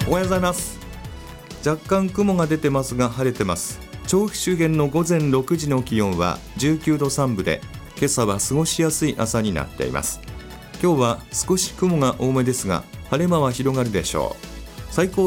おはようございます。若干雲が出てますが晴れてます。調布周辺の午前6時の気温は19度3分で、今朝は過ごしやすい朝になっています。今日は少し雲が多めですが晴れ間は広がるでしょう。最高